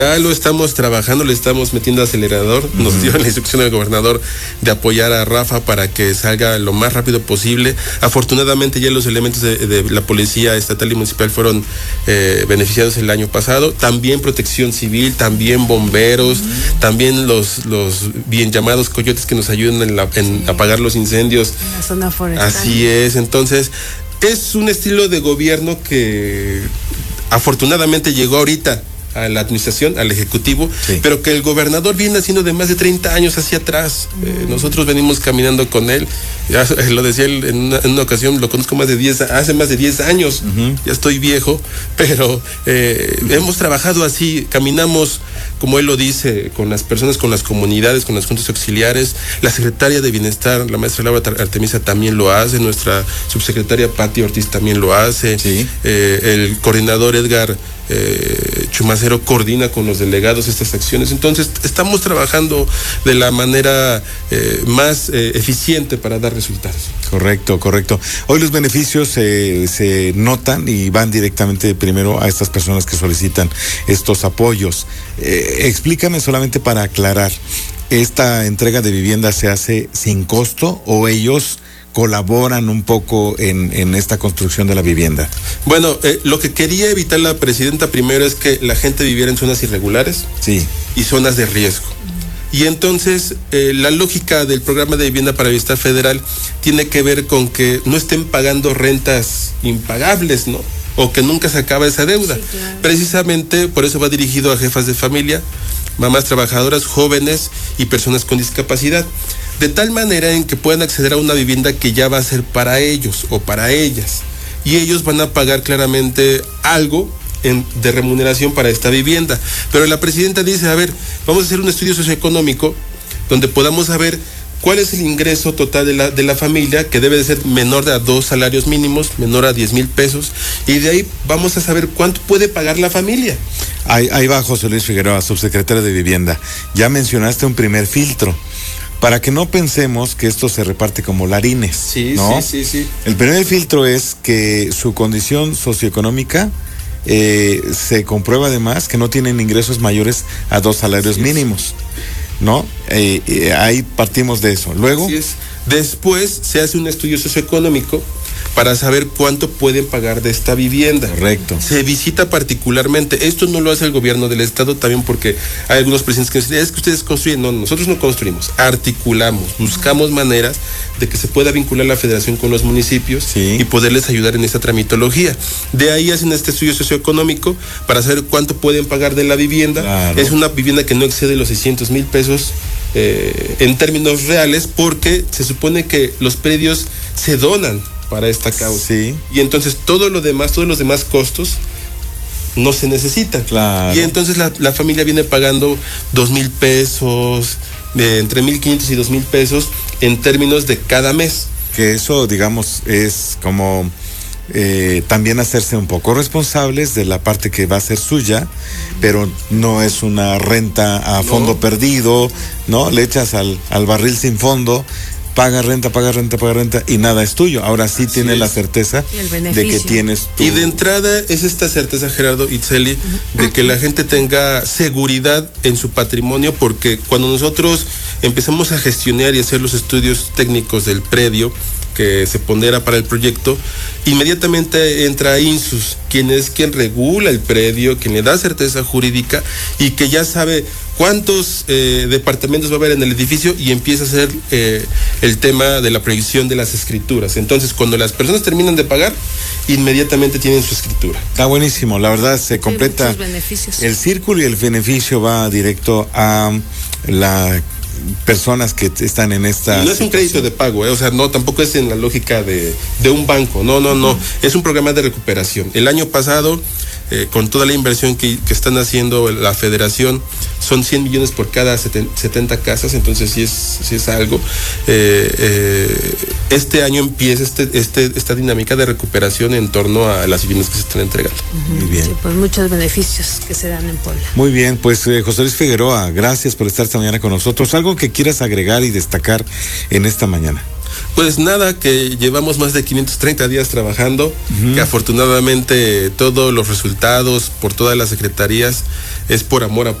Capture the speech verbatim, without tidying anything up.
Ya lo estamos trabajando, le estamos metiendo acelerador. Uh-huh. Nos dio la instrucción del gobernador de apoyar a Rafa para que salga lo más rápido posible. Afortunadamente ya los elementos de, de la policía estatal y municipal fueron eh, beneficiados el año pasado. También protección civil, también bomberos, uh-huh. también los, los bien llamados coyotes que nos ayudan en, la, en sí. apagar los incendios. En la zona forestal. Así es, entonces es un estilo de gobierno que afortunadamente llegó ahorita a la administración, al ejecutivo, sí. pero que el gobernador viene haciendo de más de treinta años hacia atrás. Mm. Eh, nosotros venimos caminando con él, ya lo decía él en una, en una ocasión, lo conozco más de diez, hace más de diez años, uh-huh. ya estoy viejo, pero eh, uh-huh. hemos trabajado así, caminamos, como él lo dice, con las personas, con las comunidades, con las juntas auxiliares. La secretaria de Bienestar, la maestra Laura Artemisa, también lo hace, nuestra subsecretaria Pati Ortiz también lo hace, sí. eh, el coordinador Edgar Eh, Chumacero coordina con los delegados estas acciones. Entonces estamos trabajando de la manera eh, más eh, eficiente para dar resultados. Correcto, correcto. Hoy los beneficios eh, se notan y van directamente primero a estas personas que solicitan estos apoyos. Eh, explícame solamente para aclarar, ¿esta entrega de vivienda se hace sin costo o ellos colaboran un poco en, en esta construcción de la vivienda? Bueno, eh, lo que quería evitar la presidenta primero es que la gente viviera en zonas irregulares sí. y zonas de riesgo. Y entonces eh, la lógica del programa de vivienda para bienestar federal tiene que ver con que no estén pagando rentas impagables, ¿no? O que nunca se acaba esa deuda. Sí, claro. Precisamente por eso va dirigido a jefas de familia, mamás trabajadoras, jóvenes y personas con discapacidad, de tal manera en que puedan acceder a una vivienda que ya va a ser para ellos o para ellas, y ellos van a pagar claramente algo en, de remuneración para esta vivienda. Pero la presidenta dice, a ver, vamos a hacer un estudio socioeconómico donde podamos saber cuál es el ingreso total de la, de la familia, que debe de ser menor a dos salarios mínimos, menor a diez mil pesos, y de ahí vamos a saber cuánto puede pagar la familia. Ahí, ahí va José Luis Figueroa, subsecretario de Vivienda. Ya mencionaste un primer filtro, para que no pensemos que esto se reparte como larines, sí, ¿no? Sí, sí, sí. El primer filtro es que su condición socioeconómica eh, se comprueba además que no tienen ingresos mayores a dos salarios sí, mínimos, ¿no? Eh, eh, ahí partimos de eso. Luego, sí es. Después se hace un estudio socioeconómico para saber cuánto pueden pagar de esta vivienda. Correcto. Se visita particularmente. Esto no lo hace el gobierno del estado, también porque hay algunos presidentes que dicen, es que ustedes construyen. No, nosotros no construimos, articulamos, buscamos maneras de que se pueda vincular la federación con los municipios sí. y poderles ayudar en esta tramitología. De ahí hacen este estudio socioeconómico para saber cuánto pueden pagar de la vivienda. Claro. Es una vivienda que no excede los seiscientos mil pesos eh, en términos reales, porque se supone que los predios se donan para esta causa. Sí. Y entonces todo lo demás, todos los demás costos no se necesitan. Claro. Y entonces la, la familia viene pagando dos mil pesos, de entre mil quinientos y dos mil pesos en términos de cada mes. Que eso, digamos, es como eh, también hacerse un poco responsables de la parte que va a ser suya, pero no es una renta a fondo no. perdido, ¿no? Le echas al, al barril sin fondo. Paga renta, paga renta, paga renta y nada es tuyo. Ahora sí Así tienes es. la certeza de que tienes tu... Y de entrada es esta certeza, Gerardo Itzeli, de que la gente tenga seguridad en su patrimonio, porque cuando nosotros empezamos a gestionar y hacer los estudios técnicos del predio que se pondera para el proyecto, inmediatamente entra INSUS, quien es quien regula el predio, quien le da certeza jurídica y que ya sabe cuántos eh, departamentos va a haber en el edificio, y empieza a hacer eh, el tema de la previsión de las escrituras. Entonces, cuando las personas terminan de pagar, inmediatamente tienen su escritura. Está buenísimo, la verdad se completa el círculo y el beneficio va directo a la personas que están en esta... Y no es un crédito de pago, ¿eh? O sea, no, tampoco es en la lógica de, de un banco, no, no, no, es un programa de recuperación. El año pasado, eh, con toda la inversión que, que están haciendo la federación, son cien millones por cada setenta casas, entonces sí es, sí es algo. Eh, eh, este año empieza este, este, esta dinámica de recuperación en torno a las viviendas que se están entregando. Uh-huh. Muy bien. Sí, pues muchos beneficios que se dan en Puebla. Muy bien, pues eh, José Luis Figueroa, gracias por estar esta mañana con nosotros. ¿Algo que quieras agregar y destacar en esta mañana? Pues nada, que llevamos más de quinientos treinta días trabajando, uh-huh. que afortunadamente todos los resultados por todas las secretarías es por amor a